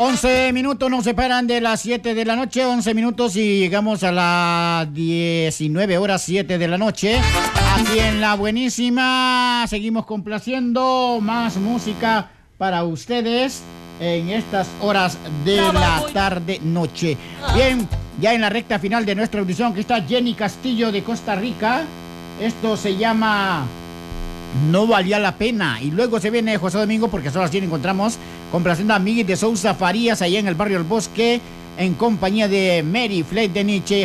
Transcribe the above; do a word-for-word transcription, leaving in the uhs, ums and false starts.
once minutos nos separan de las siete de la noche, once minutos y llegamos a las diecinueve horas siete de la noche. Aquí en La Buenísima seguimos complaciendo más música para ustedes en estas horas de la tarde-noche. Bien, ya en la recta final de nuestra audición, que está Jenny Castillo de Costa Rica. Esto se llama No Valía la Pena. Y luego se viene José Domingo, porque solo así encontramos complaciendo a Miguel de Sousa Farías allá en el barrio El Bosque, en compañía de Mary Flake de Nietzsche.